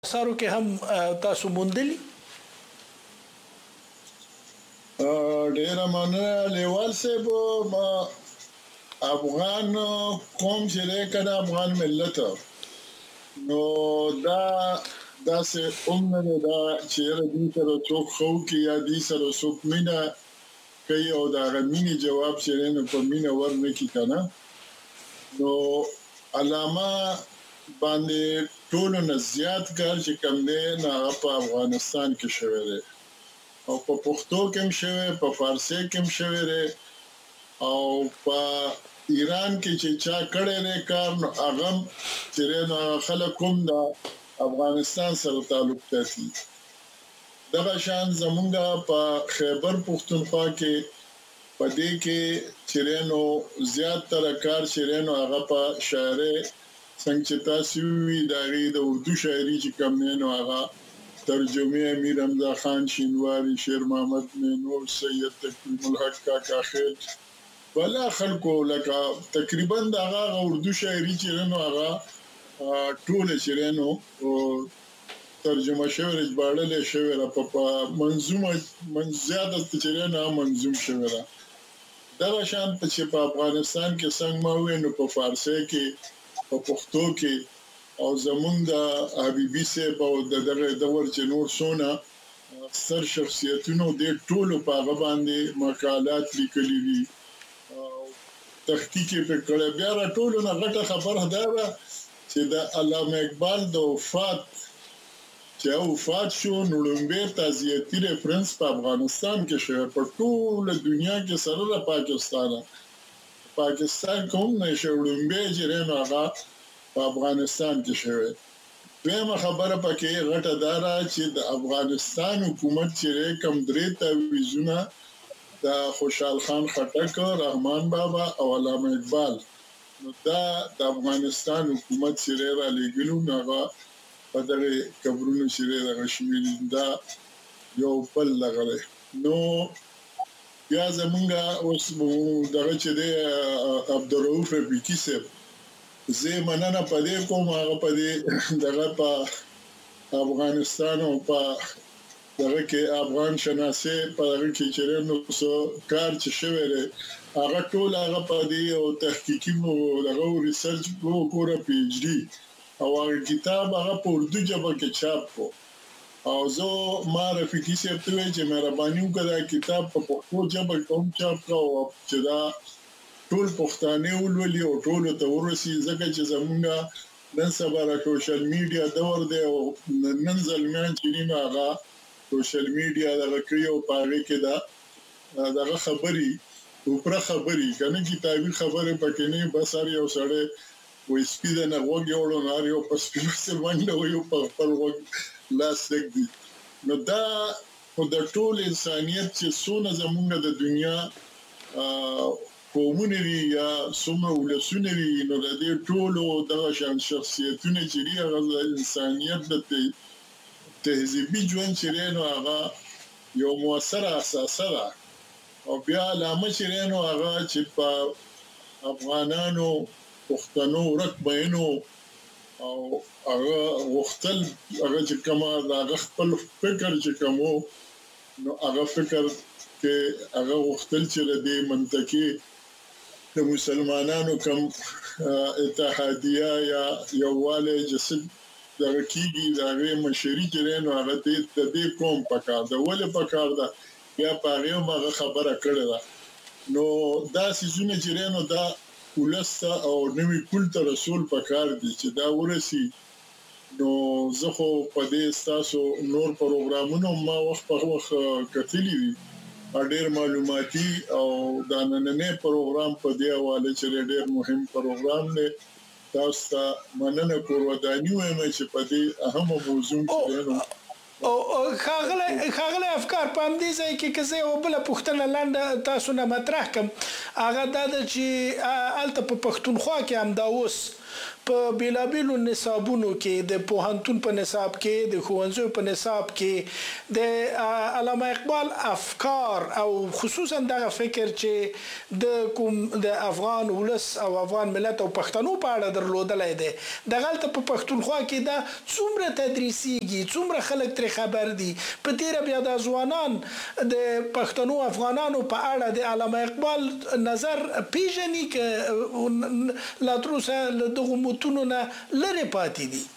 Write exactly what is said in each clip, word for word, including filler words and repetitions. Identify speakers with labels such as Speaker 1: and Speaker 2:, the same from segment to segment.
Speaker 1: سارو کې هم تاسو موندلی
Speaker 2: ډیر مننه لیوال صاحب ما افغان قوم چې ده کنه افغان ملت نو دا دا سه عمر دا چې دې سره څوک خو کې یا دې سره څوک مینا کوي او دا غمینی جواب چې نه په مینا ورنه کی کنه نو علامه باندې ټول نه زیات کار چې کم دی نه په افغانستان کې شوی دی او په پښتو کې هم شوی په فارسی کې هم شوی دی او په ایران کې چې چا کړی دی کار نو هغه چې نو خلک کوم دا افغانستان سره تعلق لري دغه شان زمونږه په خیبر پښتونخوا کې په دې کې چې نو زیات تر کار چې نو هغه په شاعري څنګه چې تاسو وی دا غي د اردو شاعري چې کوم نه نو هغه ترجمه امیر حمزه خان شینواری شیر محمد نور سید تقویم الحق کا کاخل ولا خلکو لکه تقریبا دا هغه اردو شاعري چې نو هغه ټول چې نو ترجمه شوی ژباړل شوی را په منظومه من زیاده چې نو منظوم شوی را دا شان چې په افغانستان کې څنګه ما وینو په فارسی کې په پښتو کې او زمونږ د حبيبي صاحب او د دغه دور چې نور سونه سر شخصیتونو د ټولو په هغه باندې مقالات لیکلي دي او تحقیق په کړه بیا را ټولو نه غټه خبره ده چې د علامه اقبال د وفات چې وفات شو نړیوال تعزیتي ریفرنس په افغانستان کې شوی په ټوله دنیا کې سره د پاکستان پاکستان کوم نشه وړاندې چې رنه هغه په افغانستان کې شوی دویمه خبره پکې غټه دارا چې د افغانستان حکومت چې کم درې تعویضونه د خوشحال خان خټک رحمان بابا او علامه اقبال نو دا د افغانستان حکومت چې را لګلو هغه په دغه قبرونو چې را شوی دا یو بل لغله نو یا زمونږه اوس دغه چې دی عبدالرؤف رفیقي صاحب زه مننه پدې کوم هغه پدې دغه په افغانستان او په دغه کې افغان شناسه په دغه کې چې نو څو کار چې شوی دی هغه ټول هغه پدې او تحقیقي مو دغه ریسرچ وو کوره پی ایچ ډي او هغه کتاب هغه په اردو ژبه کې چاپ کو او زه ما رفیقي صاحب ته چې مهرباني وکړه کتاب په پښتو ژبه کوم چاپ کاوه چې دا ټول پښتانه ولولي او ټول ته ورسي ځکه چې زمونږه نن سبا را سوشل میډیا دور دی او نن ځلمیان چې نه هغه سوشل میډیا دغه کړیو پاره کې دا دغه خبري او پر خبري کنه کتابي خبره پکې نه بس اړ یو سړی وې سپید نه وګي وړو نه یو پس په څه باندې یو په خپل وګ لاس لګي نو دا په د ټول انسانيت چې څونه زمونږ د دنیا قومونه یا څومره ولسونه دي نو د دې ټولو دغه شان شخصیتونه چې لري هغه انسانيت د تهذیبي ژوند چې نو هغه یو موثره اساسه ده او بیا علامه چې نو هغه چې په افغانانو پښتنو رکبینو او هغه وختل هغه چې کما دا خپل فکر چې کومو نو هغه فکر کې هغه وختل چې د منطقي د مسلمانانو کم اتحادیه یا یواله جسد د رکیږي دا غي مشري چې نو هغه د دې قوم پکار دا ولې پکار دا یا پاره ما خبره کړې ده نو دا سيزونه چې نو دا ولسته او نوې کلتور رسول پکار دي چې دا ورسي نو زه خو په دې تاسو نور پروګرامونو ما وخت په وخت کتلی دي ډېر معلوماتي او دا نننې پروګرام په دی حواله چې ډېر مهم پروګرام دی تاسو ته مننه کوم ودانیو هم چې په دې اهم موضوع کې
Speaker 1: او خاغله خاغله افکار پام دي ځای کې کزه او بل پښتنه لاند تاسو نه مطرح کوم هغه د چې الته په پښتونخوا کې هم دا اوس په بیلابیلو نصابونو کې د پوهنتون په نصاب کې د ښوونځیو په نصاب کې د علامه اقبال افکار او خصوصا دغه فکر چې د کوم د افغان ولس او افغان ملت او پښتنو په اړه درلودلای دی دغلته په پښتونخوا کې دا څومره تدریسيږي څومره خلک تر خبر دي په تیر بیا د ځوانان د پښتنو افغانانو په اړه د علامه اقبال نظر پیژني ک لا تروسه دغه متونو نه لری پاتې دي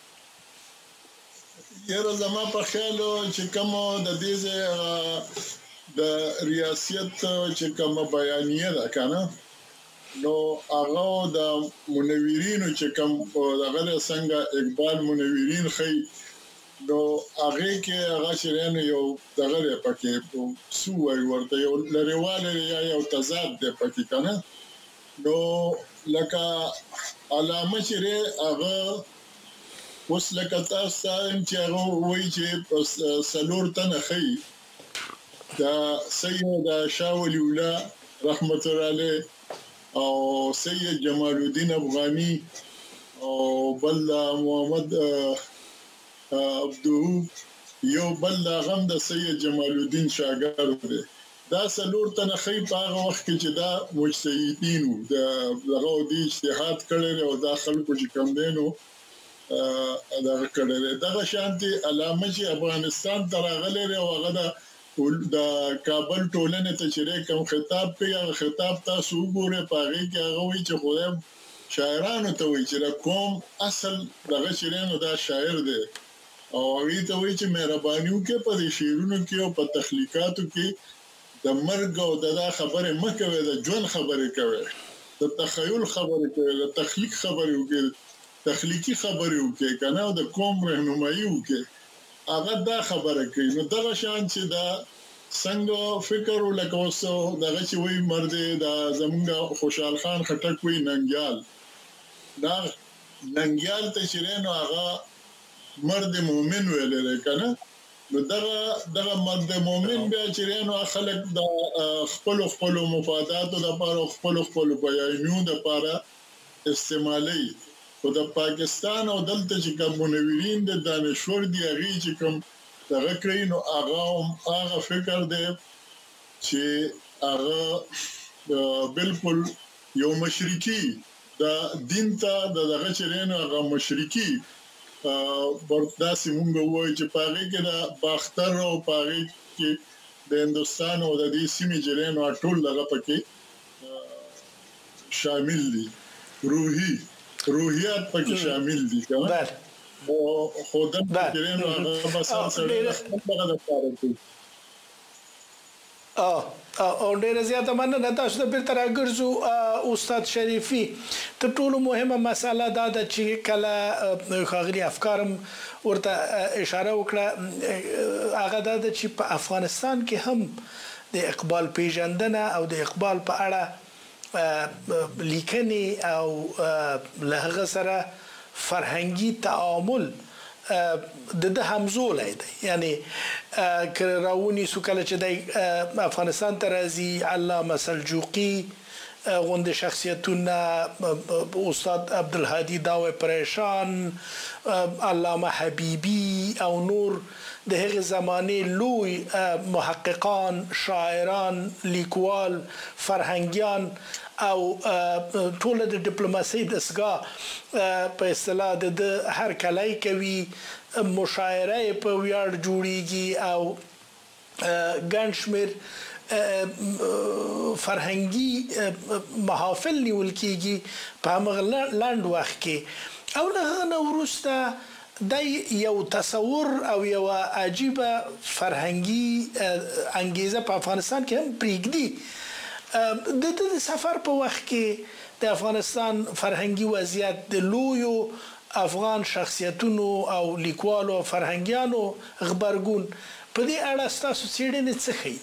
Speaker 2: یره زما په خیال چې کوم د دې د ریاست چې کوم بیانیه ده کنه نو هغه د منورینو چې کوم دغه څنګه اقبال منورین خي نو هغه کې هغه شرنه یو دغه پکې سو وای ورته یو لریواله یا یو تضاد ده پکې کنه نو لکه علامه شره هغه اوس لکه تاسو چې هغه وایي چې سلور تنه خي دا سید شاه ولی الله رحمت الله علیه او سید جمال الدین افغانی او بل محمد عبدو یو بل غم د سید جمال الدین شاګرد دی دا سلور تنه خي په هغه وخت کې چې دا مجتهدین د دغه د اجتهاد کړي او دا خلکو چې کم دینو دا کړي دغه شانتي علامه چې افغانستان ته راغلي او هغه د کابل ټولنې ته چې کوم خطاب کوي هغه خطاب تاسو وګورئ پاره کې هغه وایي چې خو شاعرانو ته وایي چې کوم اصل دغه شعرونو دا شاعر دی او هغه ته وایي چې مهرباني وکړئ په دې شعرونو کې او په تخلیقاتو کې د مرګ او د خبره مکوي د ژوند خبره کوي د تخیل خبره کوي د تخلیق خبره وکړي تخلیقي خبره وکړي کنه د قوم رهنمایي وکړي هغه دا خبره کوي نو دغه شان چې دا څنګه فکر ولکوسو دغه چې وای مرد دا زمونږ خوشحال خان خټک وای ننګیال دا ننګیال ته شرینو هغه مرد مؤمن ویل لري کنه نو دغه دغه مرد مؤمن بیا شرینو خلک د خپل خپل مفادات د لپاره خپل خپل بیانونو د لپاره استعمالي خو د پاکستان او دلته چې کوم منورین د دانشور دی هغه چې کوم دغه کړی نو هغه هغه فکر دی چې هغه بالکل یو مشرکی د دین ته دغه چرینو هغه مشرکی ورته سیمونګ وای چې پاره کې د باختر او پاره کې د هندستان او د دې سیمې چرینو ټول دغه پکې شامل دي روحي روحیات پکې شامل دي کنه
Speaker 1: بله
Speaker 2: او خودم چرینو هغه بس سره خپل د کار کوي
Speaker 1: اه او ډیره زیاته مننه تاسو ته بیرته راګرځو استاد شریفي تر ټولو مهمه مسله دا ده چې کله خاغلی افکارم ورته اشاره وکړه هغه دا ده چې په افغانستان کې هم د اقبال پیژندنه او د اقبال په اړه لیکنې او له هغه سره فرهنګي تعامل د د همزولای دی یعنی کراونی سو کله چې د افغانستان ته راځي علامه سلجوقي غوند شخصیتونه استاد عبدالهادي داوی پریشان علامه حبیبی او نور د هغه زمانه لوی محققان شاعران لیکوال فرهنګیان او ټول د ډیپلوماسي د اسګه په اصطلاح د هر کلای کوي مشاعره په ویاړ جوړیږي او ګنشمیر فرهنګي محافل نیول کیږي په هغه لاند وخت کې او له نه ورسته د یو تصور او یو عجیبه فرهنګي انګیزه په افغانستان کې هم پریږدي د د سفر په وخت کې د افغانستان فرهنګي وضعیت د لویو افغان شخصیتونو او لیکوالو فرهنګیانو خبرګون په دې اړه تاسو څېړنې څه ښیي؟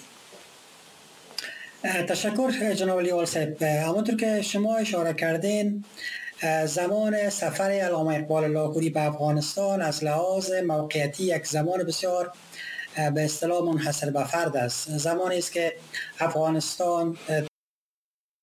Speaker 3: تشکر جناب لیوال صاحب. همانطور که شما اشاره کردین زمان سفر علامه اقبال لاهوری به افغانستان از لحاظ موقعیتی یک زمان بسیار به اصطلاح منحصر به فرد است. زمانی است که افغانستان